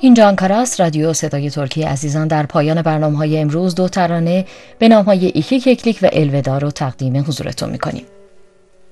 اینجا آنکارا است، رادیو صدای ترکیه. عزیزان، در پایان برنامه‌های امروز 2 ترانه به نام‌های ایکی ککلیک و الودا رو تقدیم حضورتون می‌کنیم.